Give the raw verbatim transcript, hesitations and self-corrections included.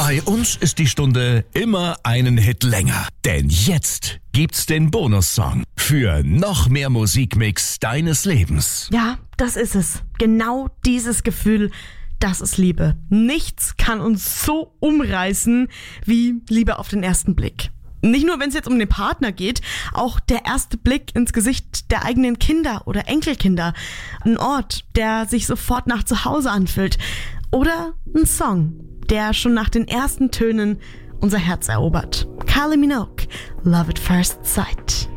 Bei uns ist die Stunde immer einen Hit länger. Denn jetzt gibt's den Bonussong für noch mehr Musikmix deines Lebens. Ja, das ist es. Genau dieses Gefühl, das ist Liebe. Nichts kann uns so umreißen wie Liebe auf den ersten Blick. Nicht nur, wenn es jetzt um den Partner geht, auch der erste Blick ins Gesicht der eigenen Kinder oder Enkelkinder. Ein Ort, der sich sofort nach Zuhause anfühlt. Oder ein Song, der schon nach den ersten Tönen unser Herz erobert. Kylie Minogue, Love at First Sight.